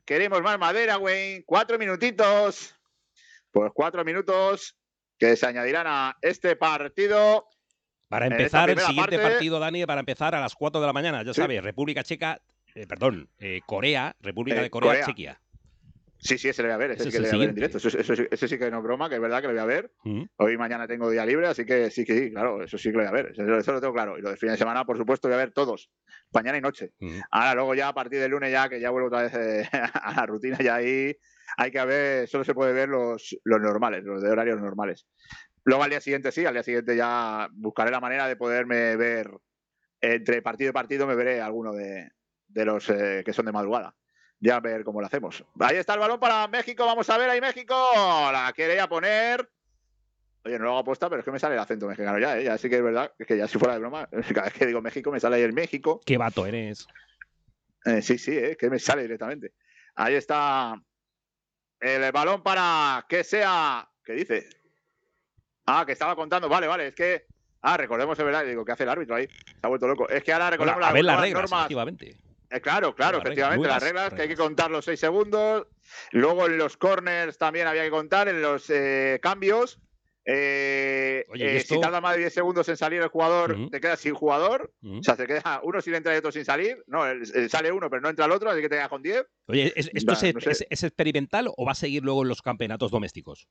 queremos más madera, Wayne. 4 minutitos. Pues 4 minutos que se añadirán a este partido. Para empezar el siguiente partido, Dani, para empezar a las 4 de la mañana, ya sabes, República Checa, Corea, República de Corea, Chequia. Sí, ese lo voy a ver, ese sí que lo voy a ver en directo. Eso sí que no es broma, que es verdad que lo voy a ver. Hoy y mañana tengo día libre, así que sí, claro, eso sí que lo voy a ver. Eso lo tengo claro. Y lo de fin de semana, por supuesto, voy a ver todos, mañana y noche. Ahora, luego ya a partir del lunes, ya que ya vuelvo otra vez a la rutina, ya ahí hay que ver, solo se puede ver los normales, los de horarios normales. Luego al día siguiente sí, al día siguiente ya buscaré la manera de poderme ver entre partido y partido, me veré alguno de los que son de madrugada. Ya a ver cómo lo hacemos. Ahí está el balón para México. Vamos a ver ahí México. La quería poner. Oye, no lo hago aposta, pero es que me sale el acento mexicano ya, ¿eh? Ya sí que es verdad. Es que ya si fuera de broma, cada vez que digo México me sale ahí el México. Qué vato eres. Sí, que me sale directamente. Ahí está el balón para que sea... ¿Qué dice? Que estaba contando. Vale. Es que... recordemos, es verdad. Digo, ¿qué hace el árbitro ahí? Se ha vuelto loco. Es que ahora recordemos las reglas, normas. Efectivamente. Claro, efectivamente, las reglas, que hay que contar los 6 segundos. Luego en los corners también había que contar, en los cambios. Oye, si tarda más de 10 segundos en salir el jugador, te quedas sin jugador. O sea, te queda uno sin entrar y otro sin salir. No, sale uno, pero no entra el otro, así que te quedas con 10. Oye, ¿esto es experimental o va a seguir luego en los campeonatos domésticos?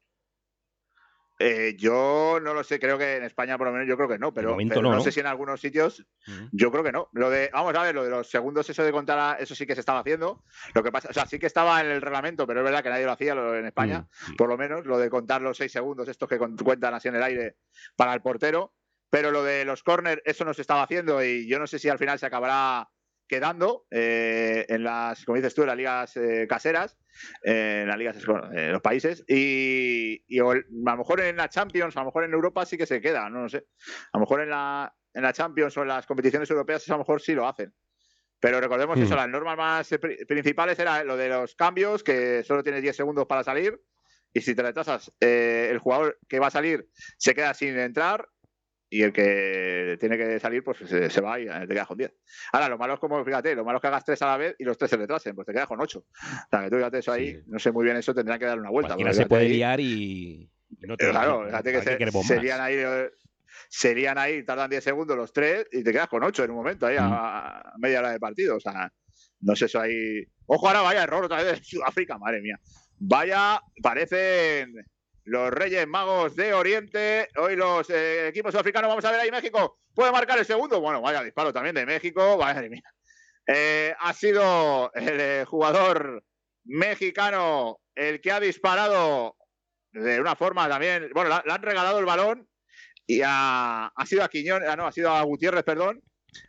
Yo no lo sé, creo que en España por lo menos yo creo que no, pero no sé si en algunos sitios yo creo que no. Vamos a ver, lo de los segundos, eso de contar, eso sí que se estaba haciendo. Lo que pasa, o sea, sí que estaba en el reglamento, pero es verdad que nadie lo hacía en España, por lo menos, lo de contar los 6 segundos, estos que cuentan así en el aire para el portero. Pero lo de los corners, eso no se estaba haciendo y yo no sé si al final se acabará quedando en las, como dices tú, en las ligas caseras, en las ligas en los países y a lo mejor en la Champions, a lo mejor en Europa sí que se queda, no lo sé. A lo mejor en la Champions o en las competiciones europeas eso a lo mejor sí lo hacen. Pero recordemos eso, las normas más principales era lo de los cambios, que solo tienes 10 segundos para salir y si te retrasas, el jugador que va a salir se queda sin entrar y el que tiene que salir pues se va y te quedas con 10. Ahora, lo malo es como, fíjate, lo malo es que hagas 3 a la vez y los 3 se retrasen, pues te quedas con 8. O sea, que tú fíjate eso ahí, no sé muy bien eso, tendrán que dar una vuelta. Cualquiera se puede liar y no te claro, fíjate que serían ahí, tardan 10 segundos los 3 y te quedas con 8 en un momento, ahí a media hora de partido. O sea, no sé eso ahí. Ojo, ahora vaya error otra vez de Sudáfrica, madre mía. Vaya, parecen los Reyes Magos de Oriente. Hoy los equipos sudafricanos, vamos a ver ahí México. ¿Puede marcar el segundo? Bueno, vaya disparo también de México. Madre mía. Ha sido el jugador mexicano el que ha disparado de una forma también. Bueno, le han regalado el balón y ha sido a Quiñones, ha sido a Gutiérrez, perdón.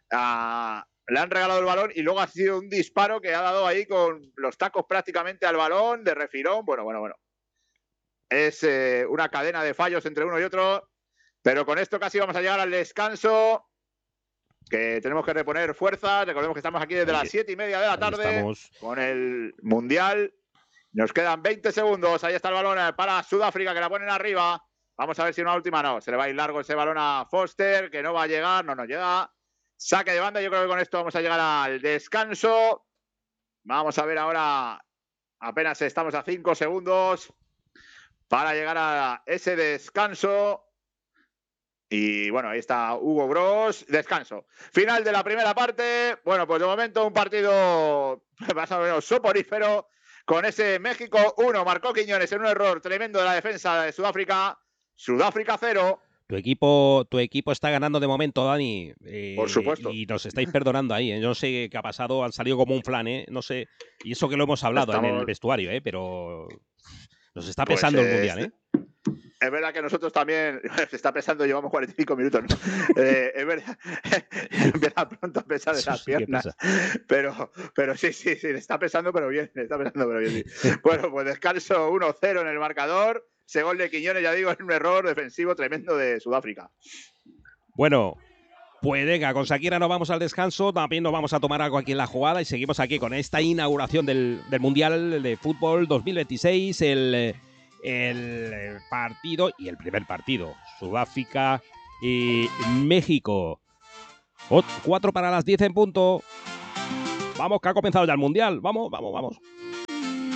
Le han regalado el balón y luego ha sido un disparo que ha dado ahí con los tacos prácticamente al balón, de refilón. Bueno. Es una cadena de fallos entre uno y otro, pero con esto casi vamos a llegar al descanso, que tenemos que reponer fuerzas. Recordemos que estamos aquí desde las 7:30 de la tarde con el Mundial. Nos quedan 20 segundos. Ahí está el balón para Sudáfrica, que la ponen arriba. Vamos a ver si una última no. Se le va a ir largo ese balón a Foster, que no va a llegar, no nos llega. Saque de banda. Yo creo que con esto vamos a llegar al descanso. Vamos a ver ahora. Apenas estamos a 5 segundos para llegar a ese descanso. Y bueno, ahí está Hugo Broos. Descanso. Final de la primera parte. Bueno, pues de momento un partido más o menos soporífero. Con ese México 1, marcó Quiñones en un error tremendo de la defensa de Sudáfrica. Sudáfrica 0. Tu equipo está ganando de momento, Dani. Por supuesto. Y nos estáis perdonando ahí. Yo no sé qué ha pasado. Han salido como un flan, no sé. Y eso que lo hemos hablado en el vestuario, pero nos está pesando el Mundial, Es verdad que nosotros también, se está pesando, llevamos 45 minutos, ¿no? Es verdad, empieza pronto a pesar de las piernas, pero sí, le está pesando, pero bien, sí. Bueno, pues descanso 1-0 en el marcador, ese gol de Quiñones, ya digo, es un error defensivo tremendo de Sudáfrica. Bueno, pues venga, con Shakira nos vamos al descanso, también nos vamos a tomar algo aquí en la jugada y seguimos aquí con esta inauguración del Mundial de Fútbol 2026, el partido y el primer partido, Sudáfrica y México. 4 para las 10 en punto. Vamos, que ha comenzado ya el Mundial. Vamos.